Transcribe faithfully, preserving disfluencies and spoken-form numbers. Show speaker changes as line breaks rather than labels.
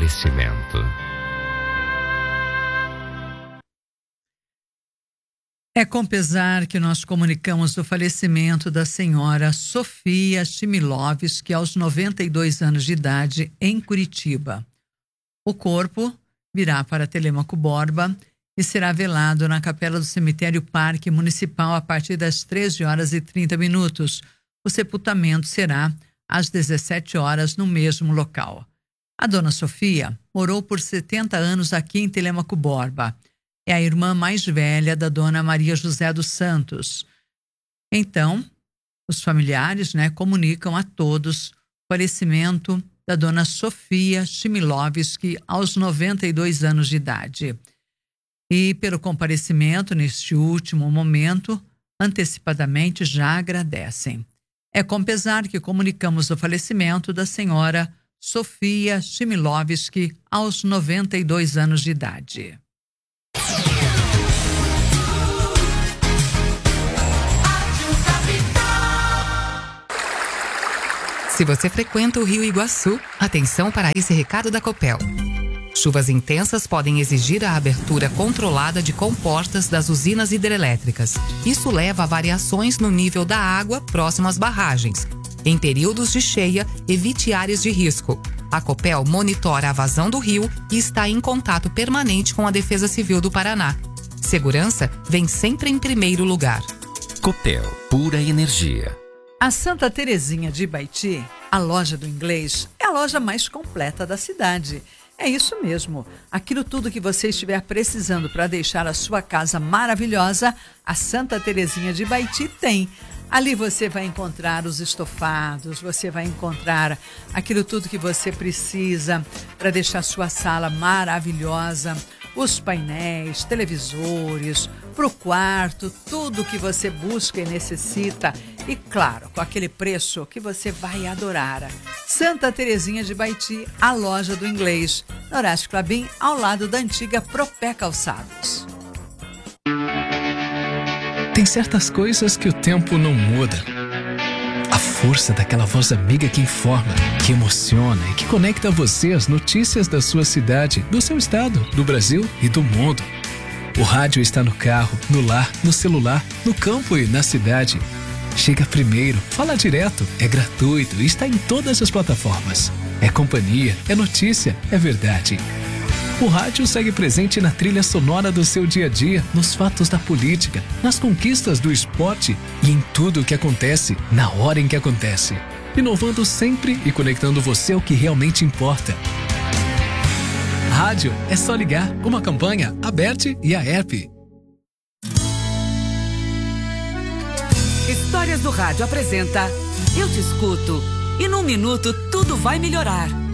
falecimento.
É com pesar que nós comunicamos o falecimento da senhora Sofia Chmielowski, aos noventa e dois anos de idade, em Curitiba. O corpo virá para Telêmaco Borba e será velado na capela do cemitério Parque Municipal a partir das treze horas e trinta minutos. O sepultamento será às dezessete horas no mesmo local. A dona Sofia morou por setenta anos aqui em Telêmaco Borba. É a irmã mais velha da dona Maria José dos Santos. Então, os familiares, né, comunicam a todos o falecimento da dona Sofia Chmielowski, aos noventa e dois anos de idade. E pelo comparecimento neste último momento, antecipadamente já agradecem. É com pesar que comunicamos o falecimento da senhora Sofia Chmielowski, aos noventa e dois anos de idade.
Se você frequenta o Rio Iguaçu, atenção para esse recado da Copel. Chuvas intensas podem exigir a abertura controlada de comportas das usinas hidrelétricas. Isso leva a variações no nível da água próximo às barragens. Em períodos de cheia, evite áreas de risco. A Copel monitora a vazão do rio e está em contato permanente com a Defesa Civil do Paraná. Segurança vem sempre em primeiro lugar.
Copel, pura energia.
A Santa Terezinha de Ibaiti, a loja do inglês, é a loja mais completa da cidade. É isso mesmo. Aquilo tudo que você estiver precisando para deixar a sua casa maravilhosa, a Santa Terezinha de Ibaiti tem. Ali você vai encontrar os estofados, você vai encontrar aquilo tudo que você precisa para deixar a sua sala maravilhosa, os painéis, televisores, para o quarto, tudo que você busca e necessita. E claro, com aquele preço que você vai adorar. Santa Terezinha de Ibaiti, a loja do inglês, no Horácio Clabim, ao lado da antiga Propé Calçados.
Tem certas coisas que o tempo não muda. A força daquela voz amiga que informa, que emociona e que conecta você às notícias da sua cidade, do seu estado, do Brasil e do mundo. O rádio está no carro, no lar, no celular, no campo e na cidade. Chega primeiro, fala direto, é gratuito e está em todas as plataformas. É companhia, é notícia, é verdade. O rádio segue presente na trilha sonora do seu dia a dia, nos fatos da política, nas conquistas do esporte e em tudo o que acontece, na hora em que acontece. Inovando sempre e conectando você ao que realmente importa. Rádio é só ligar, uma campanha Aberte e a E R P.
Histórias do Rádio apresenta Eu Te Escuto. E num minuto tudo vai melhorar.